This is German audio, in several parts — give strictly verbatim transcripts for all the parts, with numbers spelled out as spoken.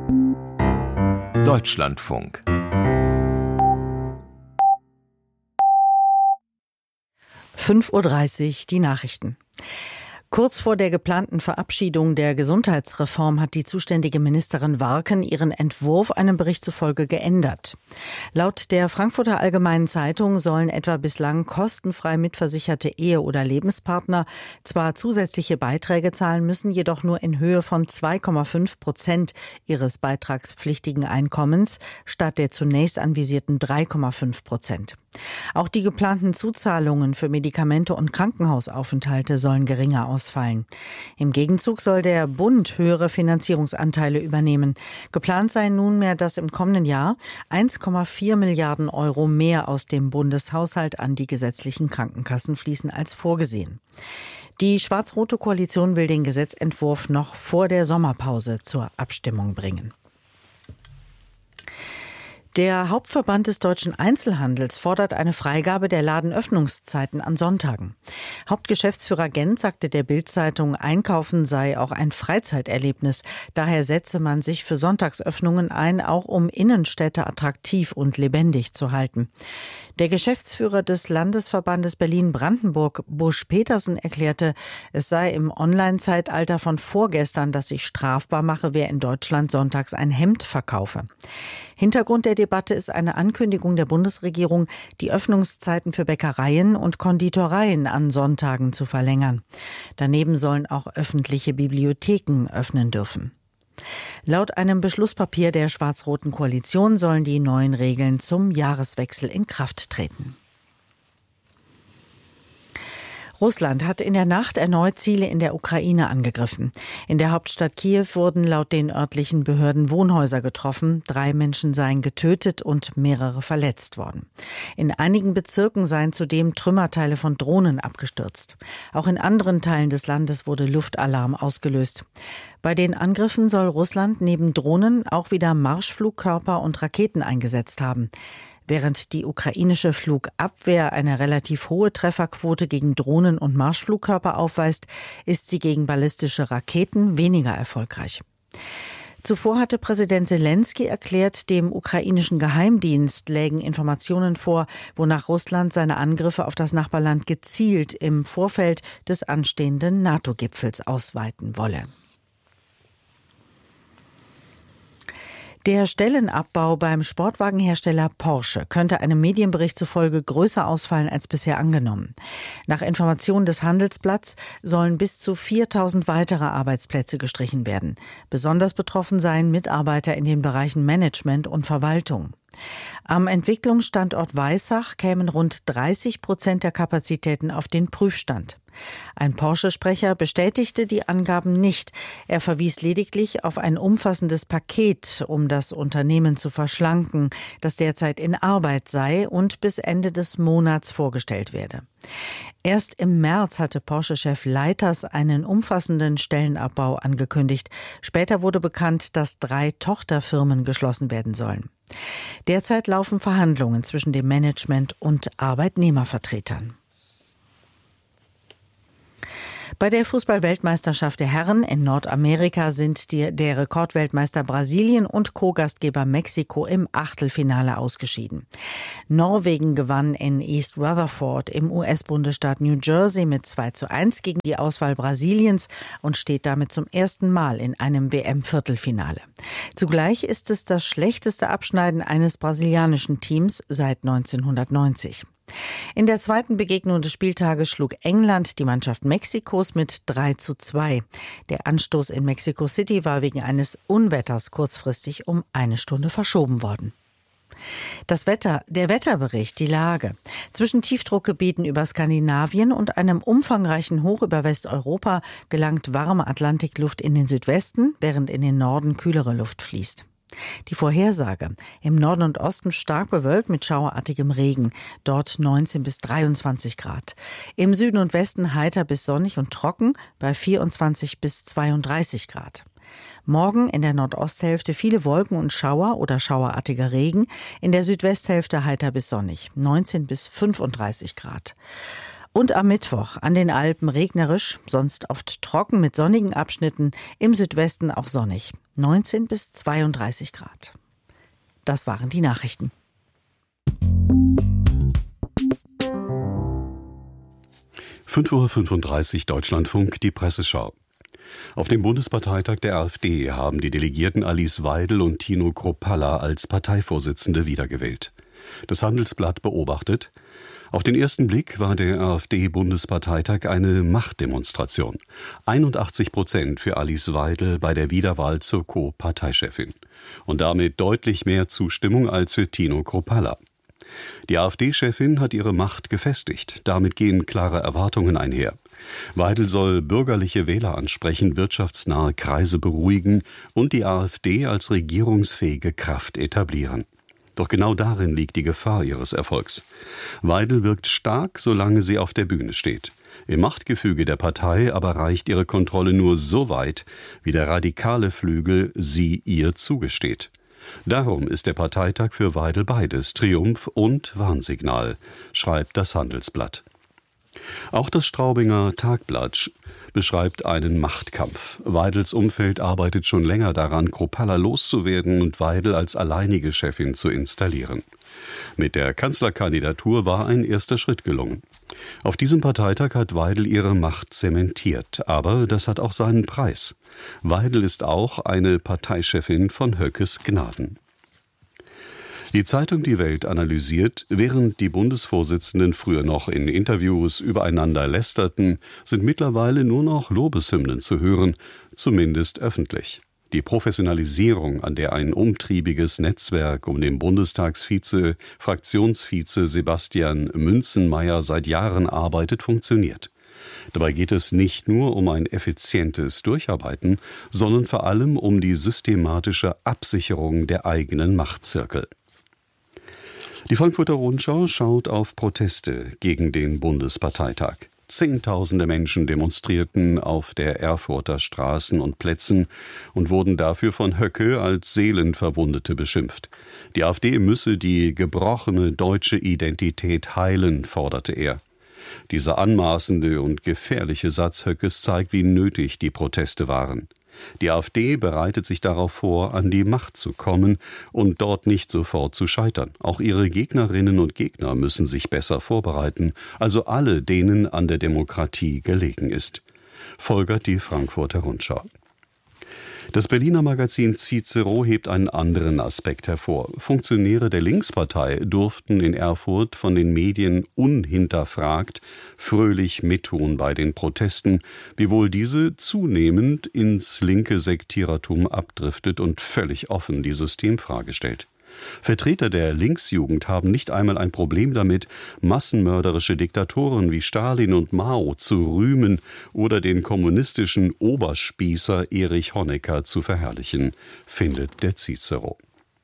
Deutschlandfunk. fünf Uhr dreißig, die Nachrichten. Kurz vor der geplanten Verabschiedung der Gesundheitsreform hat die zuständige Ministerin Warken ihren Entwurf einem Bericht zufolge geändert. Laut der Frankfurter Allgemeinen Zeitung sollen etwa bislang kostenfrei mitversicherte Ehe- oder Lebenspartner zwar zusätzliche Beiträge zahlen müssen, jedoch nur in Höhe von zwei Komma fünf Prozent ihres beitragspflichtigen Einkommens statt der zunächst anvisierten drei Komma fünf Prozent. Auch die geplanten Zuzahlungen für Medikamente und Krankenhausaufenthalte sollen geringer ausfallen. Im Gegenzug soll der Bund höhere Finanzierungsanteile übernehmen. Geplant sei nunmehr, dass im kommenden Jahr eins Komma vier Milliarden Euro mehr aus dem Bundeshaushalt an die gesetzlichen Krankenkassen fließen als vorgesehen. Die schwarz-rote Koalition will den Gesetzentwurf noch vor der Sommerpause zur Abstimmung bringen. Der Hauptverband des deutschen Einzelhandels fordert eine Freigabe der Ladenöffnungszeiten an Sonntagen. Hauptgeschäftsführer Gent sagte der Bild-Zeitung, Einkaufen sei auch ein Freizeiterlebnis. Daher setze man sich für Sonntagsöffnungen ein, auch um Innenstädte attraktiv und lebendig zu halten. Der Geschäftsführer des Landesverbandes Berlin-Brandenburg, Busch Petersen, erklärte, es sei im Online-Zeitalter von vorgestern, dass sich strafbar mache, wer in Deutschland sonntags ein Hemd verkaufe. Hintergrund der Debatte ist eine Ankündigung der Bundesregierung, die Öffnungszeiten für Bäckereien und Konditoreien an Sonntagen zu verlängern. Daneben sollen auch öffentliche Bibliotheken öffnen dürfen. Laut einem Beschlusspapier der schwarz-roten Koalition sollen die neuen Regeln zum Jahreswechsel in Kraft treten. Russland hat in der Nacht erneut Ziele in der Ukraine angegriffen. In der Hauptstadt Kiew wurden laut den örtlichen Behörden Wohnhäuser getroffen. Drei Menschen seien getötet und mehrere verletzt worden. In einigen Bezirken seien zudem Trümmerteile von Drohnen abgestürzt. Auch in anderen Teilen des Landes wurde Luftalarm ausgelöst. Bei den Angriffen soll Russland neben Drohnen auch wieder Marschflugkörper und Raketen eingesetzt haben. Während die ukrainische Flugabwehr eine relativ hohe Trefferquote gegen Drohnen und Marschflugkörper aufweist, ist sie gegen ballistische Raketen weniger erfolgreich. Zuvor hatte Präsident Selenskyj erklärt, dem ukrainischen Geheimdienst lägen Informationen vor, wonach Russland seine Angriffe auf das Nachbarland gezielt im Vorfeld des anstehenden NATO-Gipfels ausweiten wolle. Der Stellenabbau beim Sportwagenhersteller Porsche könnte einem Medienbericht zufolge größer ausfallen als bisher angenommen. Nach Informationen des Handelsblatts sollen bis zu viertausend weitere Arbeitsplätze gestrichen werden. Besonders betroffen seien Mitarbeiter in den Bereichen Management und Verwaltung. Am Entwicklungsstandort Weissach kämen rund dreißig Prozent der Kapazitäten auf den Prüfstand. Ein Porsche-Sprecher bestätigte die Angaben nicht. Er verwies lediglich auf ein umfassendes Paket, um das Unternehmen zu verschlanken, das derzeit in Arbeit sei und bis Ende des Monats vorgestellt werde. Erst im März hatte Porsche-Chef Leiters einen umfassenden Stellenabbau angekündigt. Später wurde bekannt, dass drei Tochterfirmen geschlossen werden sollen. Derzeit laufen Verhandlungen zwischen dem Management und Arbeitnehmervertretern. Bei der Fußball-Weltmeisterschaft der Herren in Nordamerika sind die, der Rekordweltmeister Brasilien und Co-Gastgeber Mexiko im Achtelfinale ausgeschieden. Norwegen gewann in East Rutherford im U S-Bundesstaat New Jersey mit zwei zu eins gegen die Auswahl Brasiliens und steht damit zum ersten Mal in einem W M-Viertelfinale. Zugleich ist es das schlechteste Abschneiden eines brasilianischen Teams seit neunzehnhundertneunzig. In der zweiten Begegnung des Spieltages schlug England die Mannschaft Mexikos mit drei zu zwei. Der Anstoß in Mexico City war wegen eines Unwetters kurzfristig um eine Stunde verschoben worden. Das Wetter, der Wetterbericht, die Lage. Zwischen Tiefdruckgebieten über Skandinavien und einem umfangreichen Hoch über Westeuropa gelangt warme Atlantikluft in den Südwesten, während in den Norden kühlere Luft fließt. Die Vorhersage: Im Norden und Osten stark bewölkt mit schauerartigem Regen, dort neunzehn bis dreiundzwanzig Grad. Im Süden und Westen heiter bis sonnig und trocken bei vierundzwanzig bis zweiunddreißig Grad. Morgen in der Nordosthälfte viele Wolken und Schauer oder schauerartiger Regen, in der Südwesthälfte heiter bis sonnig, neunzehn bis fünfunddreißig Grad. Und am Mittwoch an den Alpen regnerisch, sonst oft trocken mit sonnigen Abschnitten, im Südwesten auch sonnig. neunzehn bis zweiunddreißig Grad. Das waren die Nachrichten. fünf Uhr fünfunddreißig Deutschlandfunk, die Presseschau. Auf dem Bundesparteitag der AfD haben die Delegierten Alice Weidel und Tino Kruppalla als Parteivorsitzende wiedergewählt. Das Handelsblatt beobachtet: Auf den ersten Blick war der AfD-Bundesparteitag eine Machtdemonstration. einundachtzig Prozent für Alice Weidel bei der Wiederwahl zur Co-Parteichefin. Und damit deutlich mehr Zustimmung als für Tino Kruppalla. Die AfD-Chefin hat ihre Macht gefestigt. Damit gehen klare Erwartungen einher. Weidel soll bürgerliche Wähler ansprechen, wirtschaftsnahe Kreise beruhigen und die AfD als regierungsfähige Kraft etablieren. Doch genau darin liegt die Gefahr ihres Erfolgs. Weidel wirkt stark, solange sie auf der Bühne steht. Im Machtgefüge der Partei aber reicht ihre Kontrolle nur so weit, wie der radikale Flügel sie ihr zugesteht. Darum ist der Parteitag für Weidel beides, Triumph und Warnsignal, schreibt das Handelsblatt. Auch das Straubinger Tagblatt beschreibt einen Machtkampf. Weidels Umfeld arbeitet schon länger daran, Kruppalla loszuwerden und Weidel als alleinige Chefin zu installieren. Mit der Kanzlerkandidatur war ein erster Schritt gelungen. Auf diesem Parteitag hat Weidel ihre Macht zementiert, aber das hat auch seinen Preis. Weidel ist auch eine Parteichefin von Höckes Gnaden. Die Zeitung Die Welt analysiert: Während die Bundesvorsitzenden früher noch in Interviews übereinander lästerten, sind mittlerweile nur noch Lobeshymnen zu hören, zumindest öffentlich. Die Professionalisierung, an der ein umtriebiges Netzwerk um den Bundestagsvize, Fraktionsvize Sebastian Münzenmaier seit Jahren arbeitet, funktioniert. Dabei geht es nicht nur um ein effizientes Durcharbeiten, sondern vor allem um die systematische Absicherung der eigenen Machtzirkel. Die Frankfurter Rundschau schaut auf Proteste gegen den Bundesparteitag. Zehntausende Menschen demonstrierten auf der Erfurter Straßen und Plätzen und wurden dafür von Höcke als Seelenverwundete beschimpft. Die AfD müsse die gebrochene deutsche Identität heilen, forderte er. Dieser anmaßende und gefährliche Satz Höckes zeigt, wie nötig die Proteste waren. Die AfD bereitet sich darauf vor, an die Macht zu kommen und dort nicht sofort zu scheitern. Auch ihre Gegnerinnen und Gegner müssen sich besser vorbereiten, also alle, denen an der Demokratie gelegen ist, folgert die Frankfurter Rundschau. Das Berliner Magazin Cicero hebt einen anderen Aspekt hervor. Funktionäre der Linkspartei durften in Erfurt von den Medien unhinterfragt fröhlich mittun bei den Protesten, wiewohl diese zunehmend ins linke Sektierertum abdriftet und völlig offen die Systemfrage stellt. Vertreter der Linksjugend haben nicht einmal ein Problem damit, massenmörderische Diktatoren wie Stalin und Mao zu rühmen oder den kommunistischen Oberspießer Erich Honecker zu verherrlichen, findet der Cicero.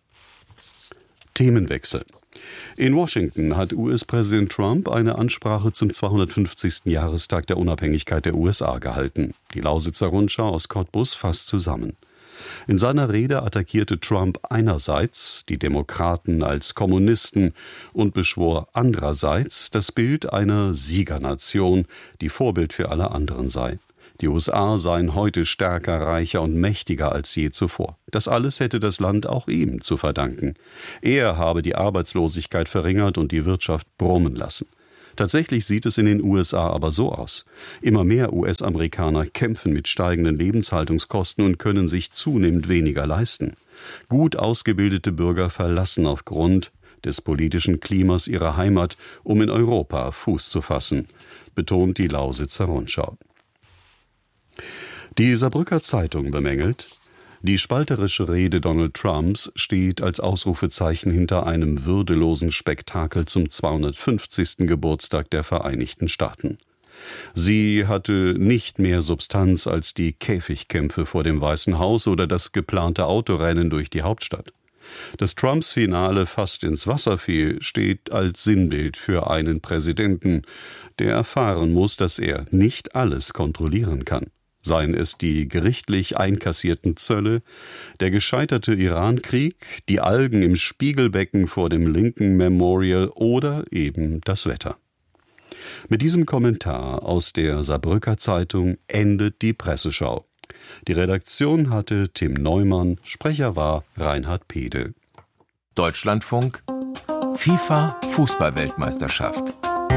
Themenwechsel. In Washington hat U S-Präsident Trump eine Ansprache zum zweihundertfünfzigsten Jahrestag der Unabhängigkeit der U S A gehalten. Die Lausitzer Rundschau aus Cottbus fasst zusammen. In seiner Rede attackierte Trump einerseits die Demokraten als Kommunisten und beschwor andererseits das Bild einer Siegernation, die Vorbild für alle anderen sei. Die U S A seien heute stärker, reicher und mächtiger als je zuvor. Das alles hätte das Land auch ihm zu verdanken. Er habe die Arbeitslosigkeit verringert und die Wirtschaft brummen lassen. Tatsächlich sieht es in den U S A aber so aus. Immer mehr U S-Amerikaner kämpfen mit steigenden Lebenshaltungskosten und können sich zunehmend weniger leisten. Gut ausgebildete Bürger verlassen aufgrund des politischen Klimas ihre Heimat, um in Europa Fuß zu fassen, betont die Lausitzer Rundschau. Die Saarbrücker Zeitung bemängelt: Die spalterische Rede Donald Trumps steht als Ausrufezeichen hinter einem würdelosen Spektakel zum zweihundertfünfzigsten Geburtstag der Vereinigten Staaten. Sie hatte nicht mehr Substanz als die Käfigkämpfe vor dem Weißen Haus oder das geplante Autorennen durch die Hauptstadt. Dass Trumps Finale fast ins Wasser fiel, steht als Sinnbild für einen Präsidenten, der erfahren muss, dass er nicht alles kontrollieren kann. Seien es die gerichtlich einkassierten Zölle, der gescheiterte Irankrieg, die Algen im Spiegelbecken vor dem Lincoln Memorial oder eben das Wetter. Mit diesem Kommentar aus der Saarbrücker Zeitung endet die Presseschau. Die Redaktion hatte Tim Neumann, Sprecher war Reinhard Pede. Deutschlandfunk FIFA Fußball-Weltmeisterschaft.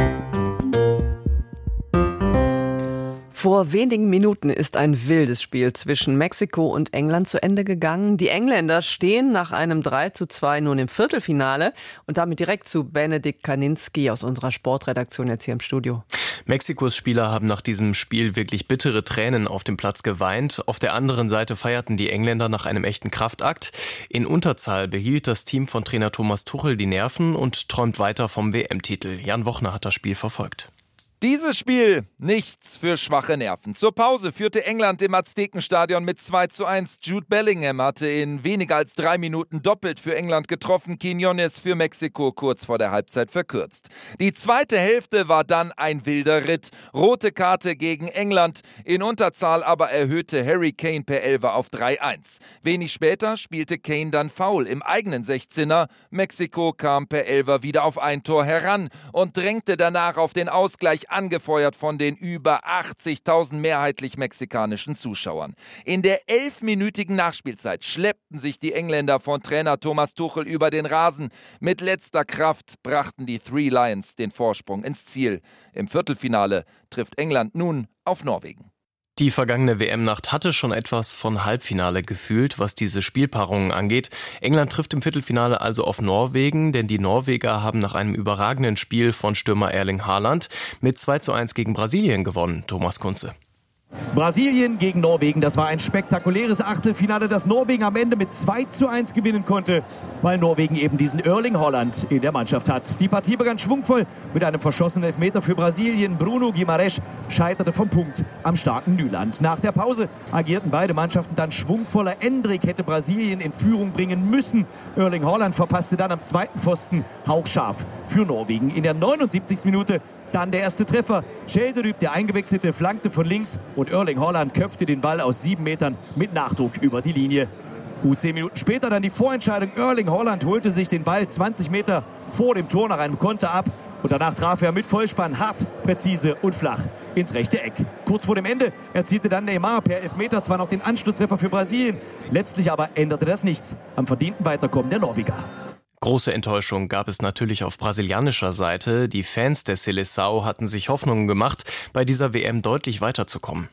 Vor wenigen Minuten ist ein wildes Spiel zwischen Mexiko und England zu Ende gegangen. Die Engländer stehen nach einem drei zu zwei nun im Viertelfinale und damit direkt zu Benedikt Kaninski aus unserer Sportredaktion jetzt hier im Studio. Mexikos Spieler haben nach diesem Spiel wirklich bittere Tränen auf dem Platz geweint. Auf der anderen Seite feierten die Engländer nach einem echten Kraftakt. In Unterzahl behielt das Team von Trainer Thomas Tuchel die Nerven und träumt weiter vom W M-Titel. Jan Wochner hat das Spiel verfolgt. Dieses Spiel, nichts für schwache Nerven. Zur Pause führte England im Aztekenstadion mit zwei zu eins. Jude Bellingham hatte in weniger als drei Minuten doppelt für England getroffen. Quiñones für Mexiko kurz vor der Halbzeit verkürzt. Die zweite Hälfte war dann ein wilder Ritt. Rote Karte gegen England. In Unterzahl aber erhöhte Harry Kane per Elfer auf drei eins. Wenig später spielte Kane dann Foul im eigenen sechzehner. Mexiko kam per Elfer wieder auf ein Tor heran und drängte danach auf den Ausgleich, angefeuert von den über achtzigtausend mehrheitlich mexikanischen Zuschauern. In der elfminütigen Nachspielzeit schleppten sich die Engländer von Trainer Thomas Tuchel über den Rasen. Mit letzter Kraft brachten die Three Lions den Vorsprung ins Ziel. Im Viertelfinale trifft England nun auf Norwegen. Die vergangene W M-Nacht hatte schon etwas von Halbfinale gefühlt, was diese Spielpaarungen angeht. England trifft im Viertelfinale also auf Norwegen, denn die Norweger haben nach einem überragenden Spiel von Stürmer Erling Haaland mit zwei zu eins gegen Brasilien gewonnen. Thomas Kunze. Brasilien gegen Norwegen, das war ein spektakuläres Achtelfinale, das Norwegen am Ende mit zwei zu eins gewinnen konnte, weil Norwegen eben diesen Erling Haaland in der Mannschaft hat. Die Partie begann schwungvoll mit einem verschossenen Elfmeter für Brasilien. Bruno Guimarães scheiterte vom Punkt am starken Nyland. Nach der Pause agierten beide Mannschaften dann schwungvoller. Endrick hätte Brasilien in Führung bringen müssen. Erling Haaland verpasste dann am zweiten Pfosten hauchscharf für Norwegen. In der neunundsiebzigsten Minute dann der erste Treffer. Schelderüb, der Eingewechselte, flankte von links und Erling Haaland köpfte den Ball aus sieben Metern mit Nachdruck über die Linie. Gut zehn Minuten später dann die Vorentscheidung. Erling Haaland holte sich den Ball zwanzig Meter vor dem Tor nach einem Konter ab. Und danach traf er mit Vollspann hart, präzise und flach ins rechte Eck. Kurz vor dem Ende erzielte dann Neymar per Elfmeter zwar noch den Anschlusstreffer für Brasilien. Letztlich aber änderte das nichts am verdienten Weiterkommen der Norweger. Große Enttäuschung gab es natürlich auf brasilianischer Seite. Die Fans der Seleção hatten sich Hoffnungen gemacht, bei dieser W M deutlich weiterzukommen.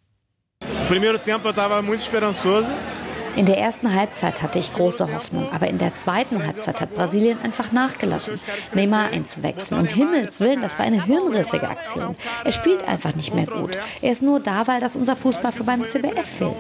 In der ersten Halbzeit hatte ich große Hoffnung, aber in der zweiten Halbzeit hat Brasilien einfach nachgelassen, Neymar einzuwechseln. Um Himmels Willen, das war eine hirnrissige Aktion. Er spielt einfach nicht mehr gut. Er ist nur da, weil das unser Fußballverband C B F fehlt.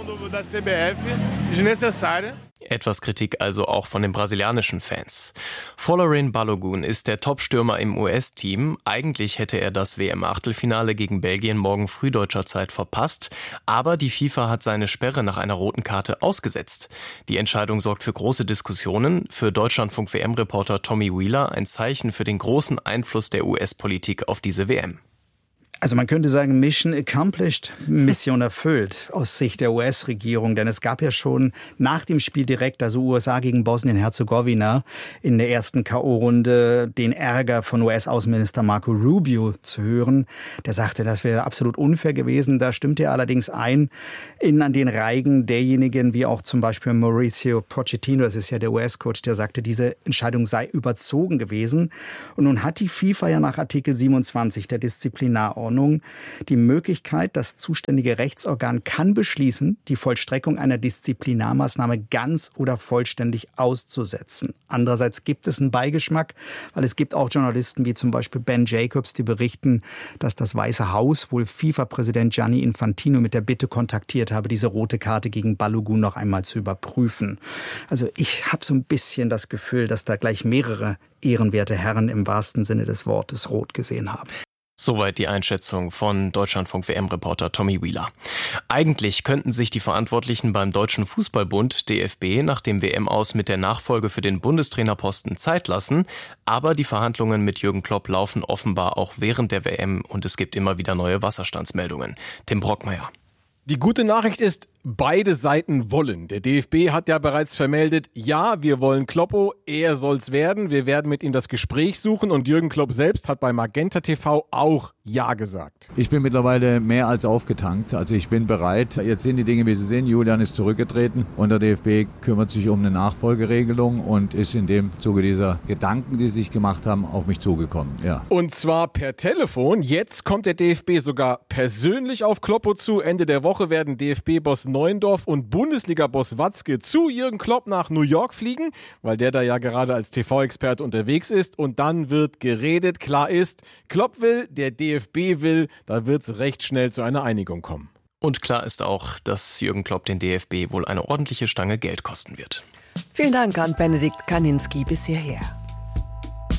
Etwas Kritik also auch von den brasilianischen Fans. Folarin Balogun ist der Top-Stürmer im U S-Team. Eigentlich hätte er das W M-Achtelfinale gegen Belgien morgen früh deutscher Zeit verpasst. Aber die FIFA hat seine Sperre nach einer roten Karte ausgesetzt. Die Entscheidung sorgt für große Diskussionen. Für Deutschlandfunk-W M-Reporter Tommy Wheeler ein Zeichen für den großen Einfluss der U S-Politik auf diese W M. Also man könnte sagen, Mission accomplished, Mission erfüllt aus Sicht der U S-Regierung. Denn es gab ja schon nach dem Spiel direkt, also U S A gegen Bosnien-Herzegowina, in der ersten K O-Runde den Ärger von U S-Außenminister Marco Rubio zu hören. Der sagte, das wäre absolut unfair gewesen. Da stimmte er allerdings ein in an den Reigen derjenigen, wie auch zum Beispiel Mauricio Pochettino, das ist ja der U S-Coach, der sagte, diese Entscheidung sei überzogen gewesen. Und nun hat die FIFA ja nach Artikel siebenundzwanzig der Disziplinarordnung die Möglichkeit, das zuständige Rechtsorgan kann beschließen, die Vollstreckung einer Disziplinarmaßnahme ganz oder vollständig auszusetzen. Andererseits gibt es einen Beigeschmack, weil es gibt auch Journalisten wie zum Beispiel Ben Jacobs, die berichten, dass das Weiße Haus wohl FIFA-Präsident Gianni Infantino mit der Bitte kontaktiert habe, diese rote Karte gegen Balogun noch einmal zu überprüfen. Also ich habe so ein bisschen das Gefühl, dass da gleich mehrere ehrenwerte Herren im wahrsten Sinne des Wortes rot gesehen haben. Soweit die Einschätzung von Deutschlandfunk-W M-Reporter Tommy Wheeler. Eigentlich könnten sich die Verantwortlichen beim Deutschen Fußballbund D F B nach dem W M-Aus mit der Nachfolge für den Bundestrainerposten Zeit lassen, aber die Verhandlungen mit Jürgen Klopp laufen offenbar auch während der W M und es gibt immer wieder neue Wasserstandsmeldungen. Tim Brockmeier. Die gute Nachricht ist, beide Seiten wollen. Der D F B hat ja bereits vermeldet, ja, wir wollen Kloppo, er soll's werden. Wir werden mit ihm das Gespräch suchen und Jürgen Klopp selbst hat bei Magenta T V auch Ja gesagt. Ich bin mittlerweile mehr als aufgetankt. Also ich bin bereit. Jetzt sind die Dinge, wie sie sind. Julian ist zurückgetreten und der D F B kümmert sich um eine Nachfolgeregelung und ist in dem Zuge dieser Gedanken, die sie sich gemacht haben, auf mich zugekommen. Ja. Und zwar per Telefon. Jetzt kommt der D F B sogar persönlich auf Kloppo zu. Ende der Woche werden D F B-Boss Neuendorf und Bundesliga-Boss Watzke zu Jürgen Klopp nach New York fliegen, weil der da ja gerade als T V-Experte unterwegs ist. Und dann wird geredet. Klar ist, Klopp will, der D F B will, da wird es recht schnell zu einer Einigung kommen. Und klar ist auch, dass Jürgen Klopp den D F B wohl eine ordentliche Stange Geld kosten wird. Vielen Dank an Benedikt Kaninski bis hierher.